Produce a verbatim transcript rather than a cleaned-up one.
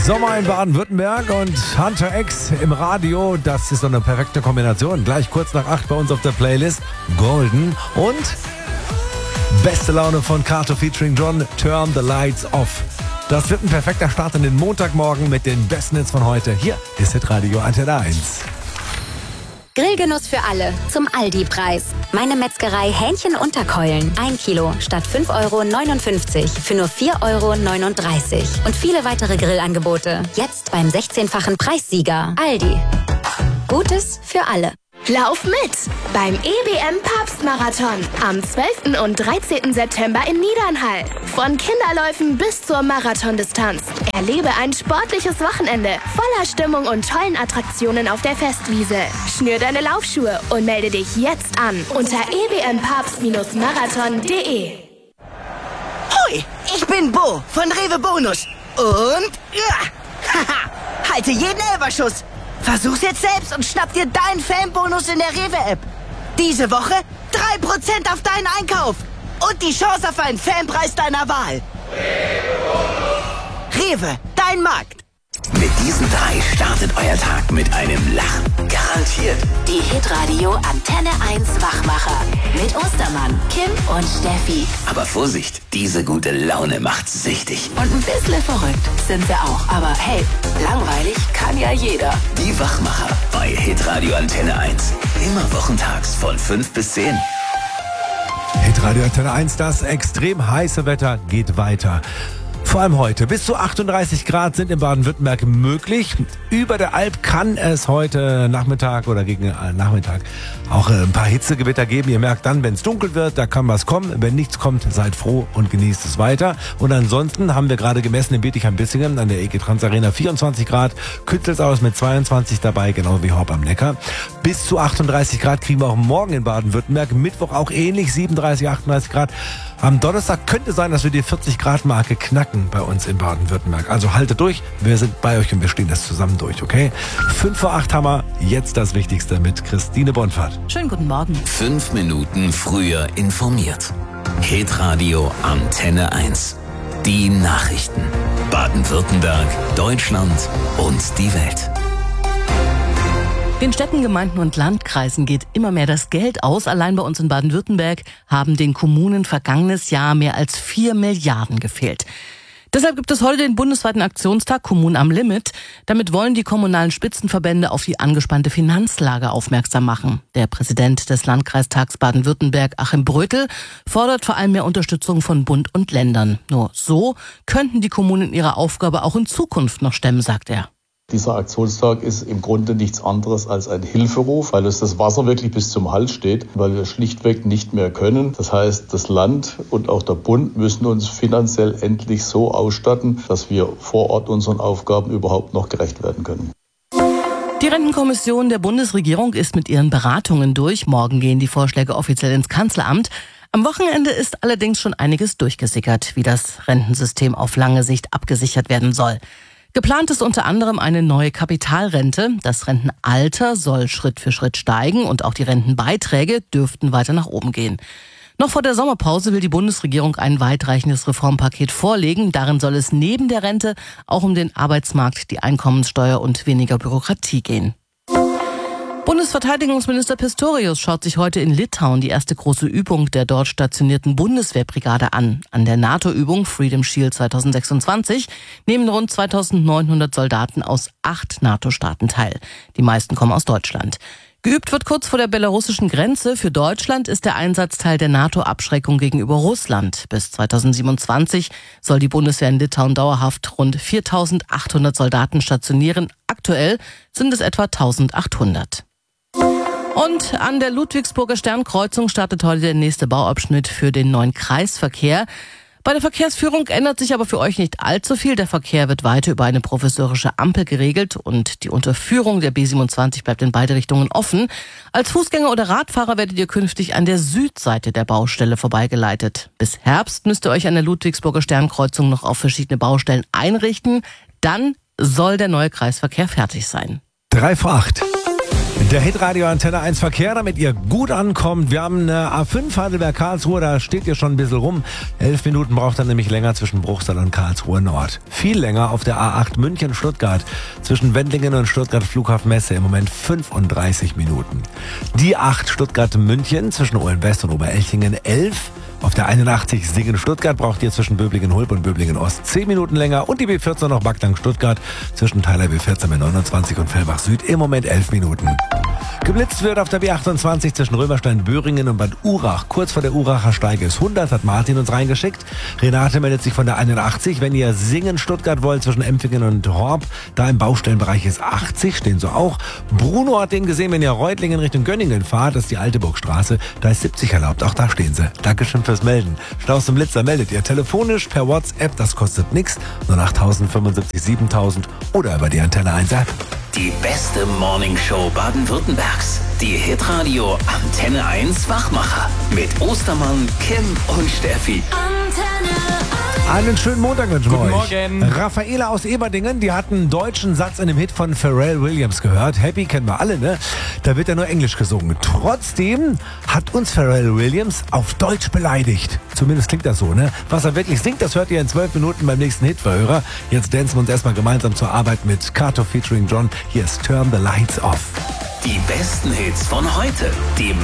Sommer in Baden-Württemberg und Hunter X im Radio. Das ist so eine perfekte Kombination. Gleich kurz nach acht bei uns auf der Playlist Golden und beste Laune von Kato featuring John, Turn the Lights Off. Das wird ein perfekter Start in den Montagmorgen mit den besten Hits von heute. Hier ist Hitradio Antenne eins. Grillgenuss für alle zum Aldi-Preis. Meine Metzgerei Hähnchen-Unterkeulen. Ein Kilo statt fünf Euro neunundfünfzig für nur vier Euro neununddreißig. Und viele weitere Grillangebote. Jetzt beim sechzehnfachen Preissieger. Aldi. Gutes für alle. Lauf mit beim E B M Papstmarathon am zwölften und dreizehnten September in Niedernhall. Von Kinderläufen bis zur Marathondistanz. Erlebe ein sportliches Wochenende voller Stimmung und tollen Attraktionen auf der Festwiese. Schnür deine Laufschuhe und melde dich jetzt an unter e b m papst marathon punkt d e. Hoi, ich bin Bo von Rewe Bonus. Und ja, haha, halte jeden Elberschuss. Versuch's jetzt selbst und schnapp dir deinen Fanbonus in der Rewe-App. Diese Woche drei Prozent auf deinen Einkauf. Und die Chance auf einen Fanpreis deiner Wahl. Rewe, dein Markt. Mit diesen drei startet euer Tag mit einem Lachen. Garantiert. Die Hitradio Antenne eins Wachmacher. Mit Ostermann, Kim und Steffi. Aber Vorsicht, diese gute Laune macht süchtig. Und ein bisschen verrückt sind wir auch. Aber hey, langweilig kann ja jeder. Die Wachmacher bei Hitradio Antenne eins. Immer wochentags von fünf bis zehn. Hitradio Antenne eins, das extrem heiße Wetter geht weiter. Vor allem heute. Bis zu achtunddreißig Grad sind in Baden-Württemberg möglich. Über der Alp kann es heute Nachmittag oder gegen Nachmittag auch ein paar Hitzegewitter geben. Ihr merkt dann, wenn es dunkel wird, da kann was kommen. Wenn nichts kommt, seid froh und genießt es weiter. Und ansonsten haben wir gerade gemessen in Bietigheim-Bissingen an der E G Trans Arena vierundzwanzig Grad. Kützelsau mit zweiundzwanzig dabei, genau wie Horb am Neckar. Bis zu achtunddreißig Grad kriegen wir auch morgen in Baden-Württemberg. Mittwoch auch ähnlich, siebenunddreißig, achtunddreißig Grad. Am Donnerstag könnte sein, dass wir die vierzig Grad Marke knacken bei uns in Baden-Württemberg. Also haltet durch, wir sind bei euch und wir stehen das zusammen durch, okay? fünf vor acht haben wir jetzt das Wichtigste mit Christine Bonfahrt. Schönen guten Morgen. Fünf Minuten früher informiert. Hitradio Antenne eins. Die Nachrichten. Baden-Württemberg, Deutschland und die Welt. Den Städten, Gemeinden und Landkreisen geht immer mehr das Geld aus. Allein bei uns in Baden-Württemberg haben den Kommunen vergangenes Jahr mehr als vier Milliarden gefehlt. Deshalb gibt es heute den bundesweiten Aktionstag Kommunen am Limit. Damit wollen die kommunalen Spitzenverbände auf die angespannte Finanzlage aufmerksam machen. Der Präsident des Landkreistags Baden-Württemberg, Achim Brötel, fordert vor allem mehr Unterstützung von Bund und Ländern. Nur so könnten die Kommunen ihre Aufgabe auch in Zukunft noch stemmen, sagt er. Dieser Aktionstag ist im Grunde nichts anderes als ein Hilferuf, weil es das Wasser wirklich bis zum Hals steht, weil wir schlichtweg nicht mehr können. Das heißt, das Land und auch der Bund müssen uns finanziell endlich so ausstatten, dass wir vor Ort unseren Aufgaben überhaupt noch gerecht werden können. Die Rentenkommission der Bundesregierung ist mit ihren Beratungen durch. Morgen gehen die Vorschläge offiziell ins Kanzleramt. Am Wochenende ist allerdings schon einiges durchgesickert, wie das Rentensystem auf lange Sicht abgesichert werden soll. Geplant ist unter anderem eine neue Kapitalrente. Das Rentenalter soll Schritt für Schritt steigen und auch die Rentenbeiträge dürften weiter nach oben gehen. Noch vor der Sommerpause will die Bundesregierung ein weitreichendes Reformpaket vorlegen. Darin soll es neben der Rente auch um den Arbeitsmarkt, die Einkommenssteuer und weniger Bürokratie gehen. Bundesverteidigungsminister Pistorius schaut sich heute in Litauen die erste große Übung der dort stationierten Bundeswehrbrigade an. An der NATO-Übung Freedom Shield zwanzig sechsundzwanzig nehmen rund zweitausendneunhundert Soldaten aus acht NATO-Staaten teil. Die meisten kommen aus Deutschland. Geübt wird kurz vor der belarussischen Grenze. Für Deutschland ist der Einsatz Teil der NATO-Abschreckung gegenüber Russland. Bis zweitausendsiebenundzwanzig soll die Bundeswehr in Litauen dauerhaft rund viertausendachthundert Soldaten stationieren. Aktuell sind es etwa eintausendachthundert. Und an der Ludwigsburger Sternkreuzung startet heute der nächste Bauabschnitt für den neuen Kreisverkehr. Bei der Verkehrsführung ändert sich aber für euch nicht allzu viel. Der Verkehr wird weiter über eine provisorische Ampel geregelt und die Unterführung der B siebenundzwanzig bleibt in beide Richtungen offen. Als Fußgänger oder Radfahrer werdet ihr künftig an der Südseite der Baustelle vorbeigeleitet. Bis Herbst müsst ihr euch an der Ludwigsburger Sternkreuzung noch auf verschiedene Baustellen einrichten. Dann soll der neue Kreisverkehr fertig sein. Drei vor acht. Der Hitradio Antenne eins Verkehr, damit ihr gut ankommt. Wir haben eine A fünf Heidelberg-Karlsruhe, da steht ihr schon ein bisschen rum. Elf Minuten braucht dann nämlich länger zwischen Bruchsal und Karlsruhe Nord. Viel länger auf der A acht München-Stuttgart zwischen Wendlingen und Stuttgart Flughafen Messe im Moment fünfunddreißig Minuten. Die acht Stuttgart-München zwischen Ohlen-West und Oberelchingen elf. Auf der einundachtzig Singen-Stuttgart braucht ihr zwischen Böblingen-Hulb und Böblingen-Ost zehn Minuten länger. Und die B vierzehn noch Backnang-Stuttgart zwischen Teiler B vierzehn mit neunundzwanzig und Fellbach-Süd im Moment elf Minuten. Geblitzt wird auf der B achtundzwanzig zwischen Römerstein-Böhringen und Bad Urach. Kurz vor der Uracher Steige ist hundert, hat Martin uns reingeschickt. Renate meldet sich von der einundachtzig. Wenn ihr Singen-Stuttgart wollt zwischen Empfingen und Horb, da im Baustellenbereich ist achtzig, stehen so auch. Bruno hat den gesehen, wenn ihr Reutlingen Richtung Gönningen fahrt, das ist die Alteburgstraße, da ist siebzig erlaubt. Auch da stehen sie. Dankeschön fürs Melden. Staus zum Blitzer meldet ihr telefonisch per WhatsApp, das kostet nichts. null acht fünfundsiebzig siebentausend oder über die Antenne eins App. Die beste Morningshow Baden-Württembergs. Die Hitradio Antenne eins Wachmacher. Mit Ostermann, Kim und Steffi. Einen schönen Montag wünschen wir Guten euch. Morgen. Raffaela aus Eberdingen, die hat einen deutschen Satz in dem Hit von Pharrell Williams gehört. Happy kennen wir alle, ne? Da wird ja nur Englisch gesungen. Trotzdem hat uns Pharrell Williams auf Deutsch beleidigt. Zumindest klingt das so, ne? Was er wirklich singt, das hört ihr in zwölf Minuten beim nächsten Hitverhörer. Jetzt dancen wir uns erstmal gemeinsam zur Arbeit mit Kato featuring John. Hier ist Turn the Lights Off. Die besten Hits von heute. Die